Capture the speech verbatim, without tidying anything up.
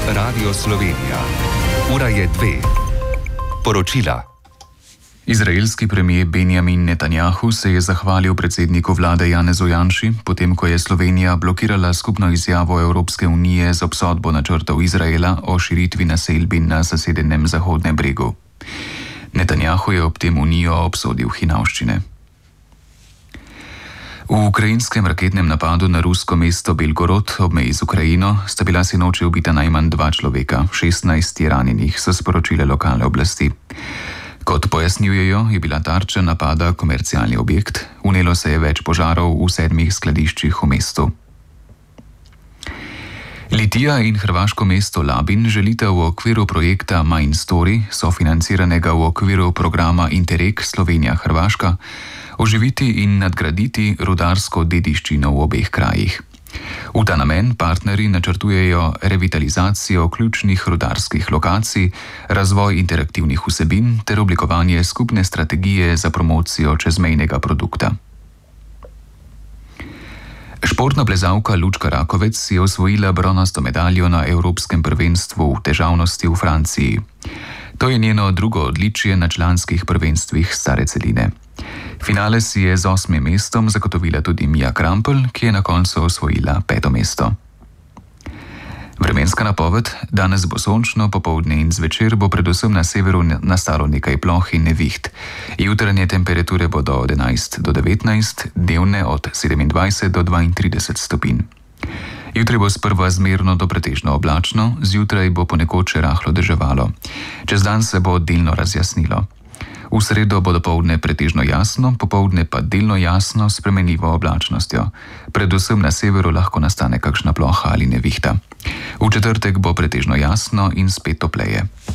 Radio Slovenija. Ura je dve. Poročila. Izraelski premijer Benjamin Netanjahu se je zahvalil predsedniku vlade Janezu Janši, potem ko je Slovenija blokirala skupno izjavo Evropske unije z obsodbo načrtov Izraela o širitvi naselbin na zasedenem Zahodnem bregu. Netanjahu je ob tem unijo obsodil hinavščine. V ukrajinskem raketnem napadu na rusko mesto Belgorod ob meji z Ukrajino sta bila sinoči ubita najmanj dva človeka, šestnajst je ranjenih, so sporočile lokalne oblasti. Kot pojasnjujejo, je bila tarča napada komercialni objekt, vnelo se je več požarov v sedmih skladiščih v mestu. Litija in hrvaško mesto Labin želita v okviru projekta Mine Story, sofinanciranega v okviru programa Interreg Slovenija-Hrvaška, oživiti in nadgraditi rudarsko dediščino v obeh krajih. V ta namen partnerji načrtujejo revitalizacijo ključnih rudarskih lokacij, razvoj interaktivnih vsebin ter oblikovanje skupne strategije za promocijo čezmejnega produkta. Športna plezalka Lučka Rakovec je osvojila bronasto medaljo na Evropskem prvenstvu v težavnosti v Franciji. To je njeno drugo odličje na članskih prvenstvih stare celine. Finale si je z osmim mestom zagotovila tudi Mija Krampelj, ki je na koncu osvojila peto mesto. Vremenska napoved: danes bo sončno, popoldne in zvečer bo predvsem na severu nastalo nekaj ploh in neviht. Jutranje temperature bodo od enajst do devetnajst, dnevne od sedemindvajset do dvaintrideset stopinj. Jutri bo sprva zmerno do pretežno oblačno, zjutraj bo ponekod še rahlo deževalo. Čez dan se bo delno razjasnilo. V sredo bo dopoldne pretežno jasno, popoldne pa delno jasno s spremenljivo oblačnostjo. Predvsem na severu lahko nastane kakšna ploha ali nevihta. V četrtek bo pretežno jasno in spet topleje.